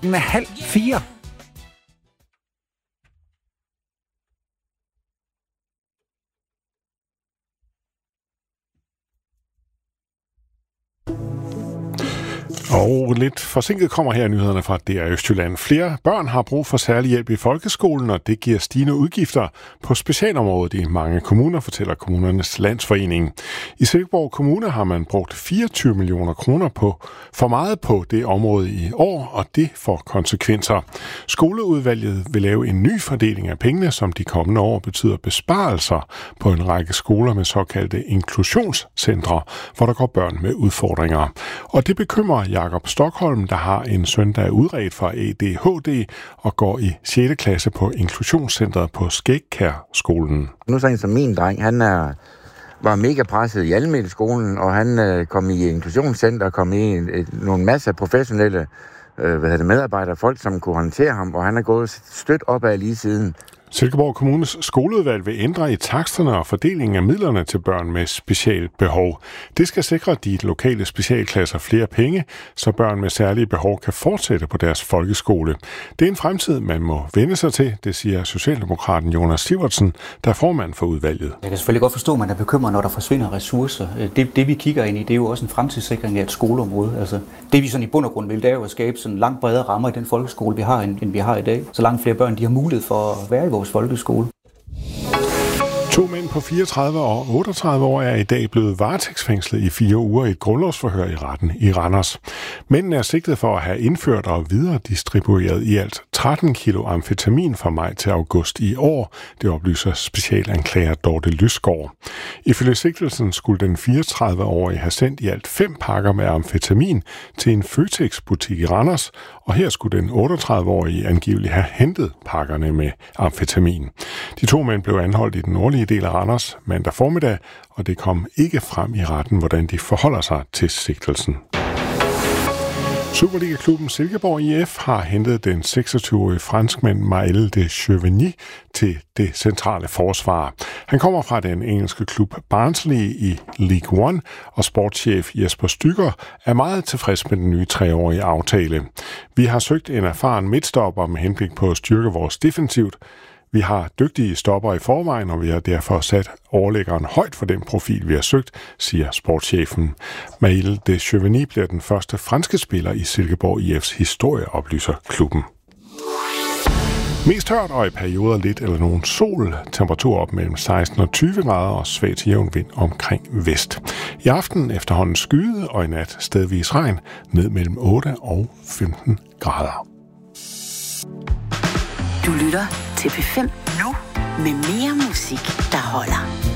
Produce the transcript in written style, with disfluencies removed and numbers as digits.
Klokken er 3:30. Og lidt forsinket kommer her nyhederne fra DR Østjylland. Flere børn har brug for særlig hjælp i folkeskolen, og det giver stigende udgifter på specialområdet i mange kommuner, fortæller Kommunernes Landsforening. I Silkeborg Kommune har man brugt 24 millioner kroner på for meget på det område i år, og det får konsekvenser. Skoleudvalget vil lave en ny fordeling af pengene, som de kommende år betyder besparelser på en række skoler med såkaldte inklusionscentre, hvor der går børn med udfordringer. Og det bekymrer Jakob Stockholm, der har en søn, der er udredt fra ADHD og går i 6. klasse på inklusionscentret på Skægkær-skolen. Nu så en som min dreng, han var mega presset i almenskolen, og han kom i inklusionscenter, kom i nogle masser af professionelle medarbejdere, folk, som kunne håndtere ham, og han er gået stødt opad lige siden. Silkeborg Kommunes skoleudvalg vil ændre i taksterne og fordelingen af midlerne til børn med specielt behov. Det skal sikre de lokale specialklasser flere penge, så børn med særlige behov kan fortsætte på deres folkeskole. Det er en fremtid, man må vende sig til, det siger Socialdemokraten Jonas Sivertsen, der er formand for udvalget. Jeg kan selvfølgelig godt forstå, at man er bekymret, når der forsvinder ressourcer. Det vi kigger ind i, det er jo også en fremtidssikring af et skoleområde. Altså, det vi sådan i bund og grund vil, det er jo at skabe sådan langt bredere rammer i den folkeskole, vi har, end vi har i dag. Så langt flere børn, de har mulighed for at være i vores folkeskole. 2 mænd på 34 og 38 år er i dag blevet varetægtsfængslet i 4 uger i et grundlovsforhør i retten i Randers. Mændene er sigtet for at have indført og videre distribueret i alt 13 kilo amfetamin fra maj til august i år, det oplyser specialanklager Dorte Lysgaard. Ifølge sigtelsen skulle den 34-årige have sendt i alt 5 pakker med amfetamin til en Føtex-butik i Randers, og her skulle den 38-årige angiveligt have hentet pakkerne med amfetamin. De 2 mænd blev anholdt i den nordlige del af Randers mandag formiddag, og det kom ikke frem i retten, hvordan de forholder sig til sigtelsen. Superliga-klubben Silkeborg IF har hentet den 26-årige franskmand Maël de Chevigny til det centrale forsvar. Han kommer fra den engelske klub Barnsley i League One, og sportschef Jesper Stygger er meget tilfreds med den nye 3-årige aftale. Vi har søgt en erfaren midtstopper med henblik på at styrke vores defensivt. Vi har dygtige stopper i forvejen, og vi har derfor sat overlæggeren højt for den profil, vi har søgt, siger sportschefen. Maël de Chevigny bliver den første franske spiller i Silkeborg IF's historie, oplyser klubben. Mest tørt og i perioder lidt eller nogen sol. Temperatur op mellem 16 og 20 grader og svag til jævn vind omkring vest. I aften efterhånden skyde og i nat stedvis regn ned mellem 8 og 15 grader. Du lytter til P5 nu med mere musik, der holder.